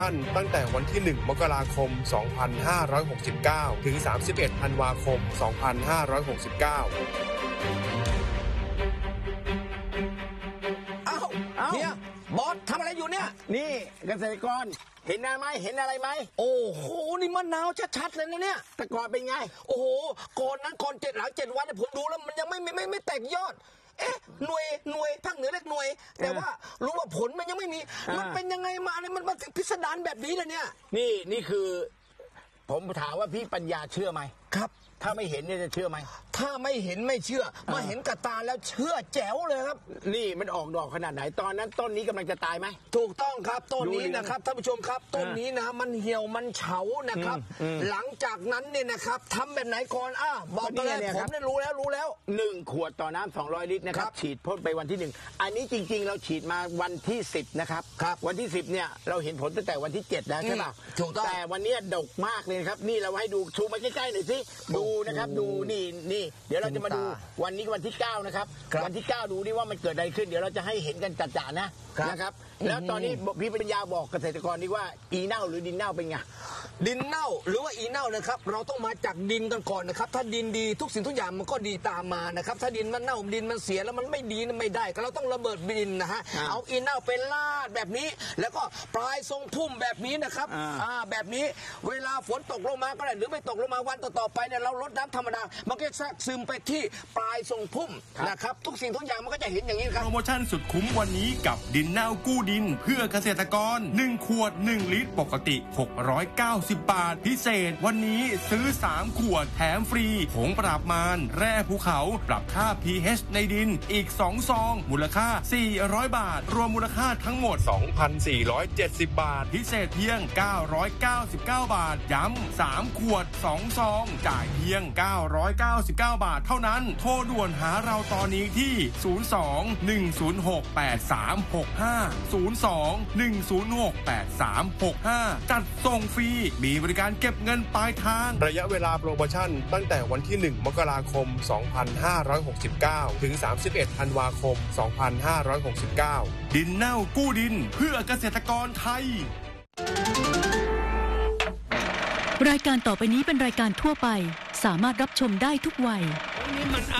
ตั้งแต่วันที่ 1 มกราคม 2569 ถึง 31 ธันวาคม 2569 เฮียบอสทำอะไรอยู่เนี่ยนี่เกษตรกรเห็นอะไรไหมเห็นอะไรไหมโอ้โหนี่มะนาวชัดๆเลยนะเนี่ยแต่ก่อนเป็นไงโอ้โหก่อนนั้นก่อนหลัง 7 วันเนี่ยผมดูแล้วมันยังไม่แตกยอดหน่วยภาคเหนือเรียกหน่วยแต่ว่ารู้ว่าผลมันยังไม่มีมันเป็นยังไงมาเนี่ยมันพิสดารแบบนี้เลยเนี่ยนี่คือผมถามว่าพี่ปัญญาเชื่อไหมครับถ้าไม่เห็นเนี่ยจะเชื่อไหมถ้าไม่เห็นไม่เชื่อมาเห็นกับตาแล้วเชื่อแจ๋วเลยครับนี่มันออกดอกขนาดไหนตอนนั้นต้นนี้กำลังจะตายไหมถูกต้องครับต้นนี้นะครับท่านผู้ชมครับต้นนี้นะมันเหี่ยวมันเฉานะครับหลังจากนั้นเนี่ยนะครับทำแบบไหนก่อนบอกไปเลยผมได้รู้แล้ว 1 ขวดต่อน้ำ200 ลิตรนะครับฉีดพ่นไปวันที่ 1อันนี้จริงๆเราฉีดมาวันที่ 10นะครับวันที่ 10เนี่ยเราเห็นผลตั้งแต่วันที่ 7แล้วใช่ป่ะแต่วันนี้ดกมากเลยครับนี่เราให้ดูชูมาใกล้ๆหน่อยสิดูนะครับดูนี่เดี๋ยวเราจะมาดูวันนี้วันที่9นะครับวันที่9ดูดิว่ามันเกิดอะไรขึ้นเดี๋ยวเราจะให้เห็นกันจัดๆนะครับแล้วตอนนี้พี่ปัญญาบอกเกษตรกรดีว่าอีเน่าหรือดินเน่าเป็นไงดินเน่าหรือว่าอีเน่านะครับเราต้องมาจากดินกันก่อนนะครับถ้าดินดีทุกสิ่งทุกอย่างมันก็ดีตามมานะครับถ้าดินมันเน่าดินมันเสียแล้วมันไม่ดีไม่ได้ก็เราต้องระเบิดดินนะฮะเอาอีเน่าไปลาดแบบนี้แล้วก็ปลายทรงพุ่มแบบนี้นะครับแบบนี้เวลาฝนตกลงมาก็ได้หรือไม่ตกลงมาวันต่อไปเนี่ยเราลดน้ำธรรมดามันก็จะซึมไปที่ปลายทรงพุ่มนะครับทุกสิ่งทุกอย่างมันก็จะเห็นอย่างนี้ครับโปรโมชั่นสุดคุ้มวันนี้กับดินเน่ากู้ดินเพื่อเกษตรกร1 ขวด 1 ลิตรปกติ690 บาทพิเศษวันนี้ซื้อ3 ขวดแถมฟรีผงปราบมารแร่ภูเขาปรับค่า pH ในดินอีก2 ซองมูลค่า400 บาทรวมมูลค่าทั้งหมด 2,470 บาทพิเศษเพียง999 บาทย้ำ3 ขวด 2 ซองจ่ายเพียง999 บาทเท่านั้นโทรด่วนหาเราตอนนี้ที่02-106-8365 จัดส่งฟรีมีบริการเก็บเงินปลายทางระยะเวลาโปรโมชั่นตั้งแต่วันที่ 1 มกราคม 2569 ถึง 31 ธันวาคม 2569 ดินเน่ากู้ดินเพื่อเกษตรกรไทยรายการต่อไปนี้เป็นรายการทั่วไปสามารถรับชมได้ทุกวัย